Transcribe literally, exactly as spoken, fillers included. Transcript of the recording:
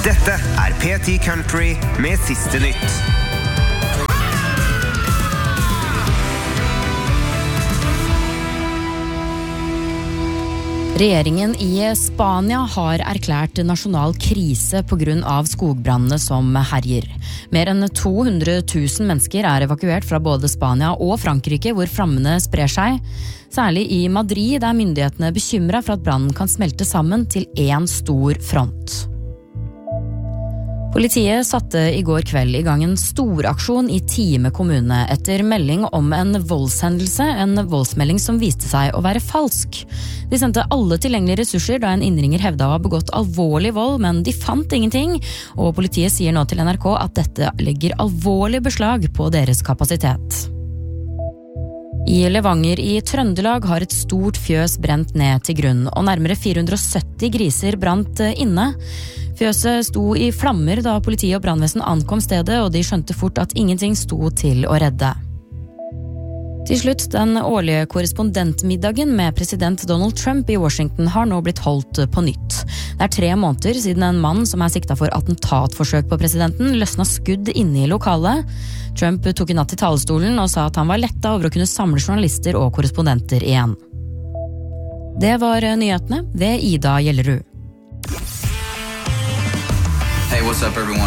Dette er P ti Country med siste nytt. Regjeringen i Spania har erklært nasjonal krise på grunn av skogbrannene som herjer. Mer enn to hundre tusen mennesker er evakuert fra både Spania og Frankrike, hvor flammene sprer seg. Særlig i Madrid er myndighetene bekymret for at brannen kan smelte sammen til en stor front. Politiet satte i går kveld i gang en storaksjon i Time kommune etter melding om en voldshendelse, en voldsmelding som viste seg å være falsk. De sendte alle tilgjengelige ressurser da en innringer hevda å ha begått alvorlig vold, men de fant ingenting, og politiet sier nå til N R K at dette legger alvorlig beslag på deres kapasitet. I Levanger i Trøndelag har et stort fjøs brent ned til grunn, og nærmere fire hundre og sytti griser brant inne. Fjøset sto i flammer da politiet og brannvesen ankom stedet, og de skjønte fort at ingenting sto til å redde. Til slutt, den årlige korrespondentmiddagen med president Donald Trump i Washington har nå blitt holdt på nytt. Det er tre måneder siden en mann som er siktet for attentatforsøk på presidenten løsna skudd inne i lokalet. Trump tok i natt i talerstolen og sa at han var lettet over å kunne samle journalister og korrespondenter igjen. Det var nyhetene ved Ida Gjellerud. Hey, what's up everyone?